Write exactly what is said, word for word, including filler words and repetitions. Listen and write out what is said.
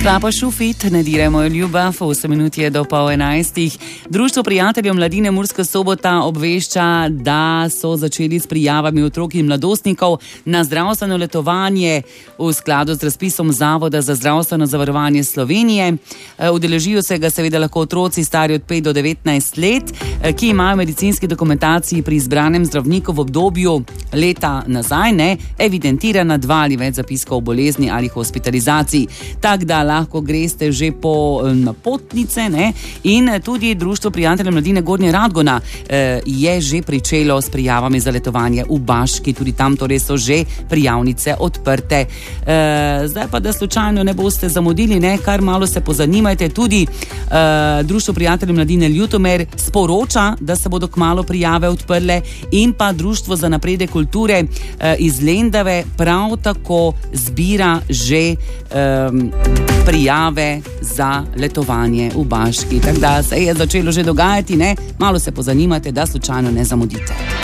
Klapa Šufit, ne dirajmo ljubav, osem minut je do pol enajstih. Društvo prijateljev mladine Murska Sobota obvešča, da so začeli s prijavami otrok in mladostnikov na zdravstveno letovanje v skladu z razpisom Zavoda za zdravstveno zavarovanje Slovenije. Udeležijo se ga seveda lahko otroci stari od pet do devetnajst let, ki imajo medicinski dokumentaciji pri izbranem zdravniku v obdobju leta nazaj, ne, evidentirana dva ali več zapiskov o bolezni ali hospitalizaciji. Tak da lahko greste že po napotnice, ne? In tudi Društvo prijateljev mladine Gornje Radgona eh, je že pričelo s prijavami za letovanje v Baški, tudi tam torej so že prijavnice odprte. Eh, zdaj pa, da slučajno ne boste zamudili, ne? Kar malo se pozanimajte, tudi eh, Društvo prijateljev mladine Ljutomer sporoča, da se bodo kmalu prijave odprle, in pa Društvo za napredek kulture eh, iz Lendave prav tako zbira že eh, prijave za letovanje v Baški. Tako da se je začelo že dogajati, ne? Malo se pozanimate, da slučajno ne zamudite.